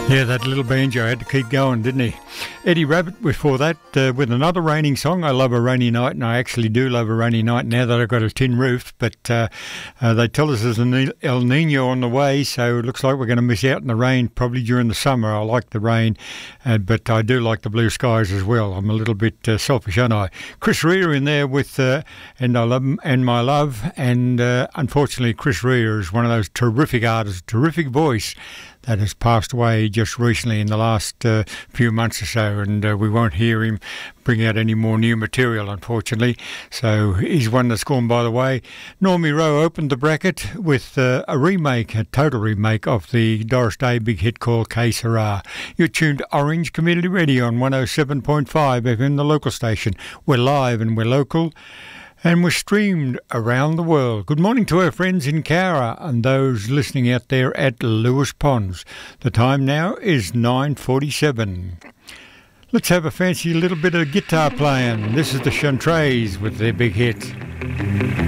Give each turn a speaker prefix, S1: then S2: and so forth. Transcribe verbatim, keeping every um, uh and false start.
S1: Yeah, that little banjo had to keep going, didn't he? Eddie Rabbitt before that uh, with another raining song. I love a rainy night, and I actually do love a rainy night now that I've got a tin roof. But uh, uh, they tell us there's an El Nino on the way, so it looks like we're going to miss out on the rain probably during the summer. I like the rain, uh, but I do like the blue skies as well. I'm a little bit uh, selfish, aren't I? Chris Rea in there with uh, And I Love and My Love, and uh, unfortunately Chris Rea is one of those terrific artists, terrific voice that has passed away just recently in the last uh, few months or so, and uh, we won't hear him bring out any more new material, unfortunately. So he's one that's gone by the way. Normie Rowe opened the bracket with uh, a remake, a total remake of the Doris Day big hit called Que Sera. You're tuned to Orange Community Radio on one oh seven point five F M, the local station. We're live and we're local, and we're streamed around the world. Good morning to our friends in Cowra and those listening out there at Lewis Ponds. The time now is nine forty-seven. Let's have a fancy little bit of guitar playing. This is the Chantrays with their big hit.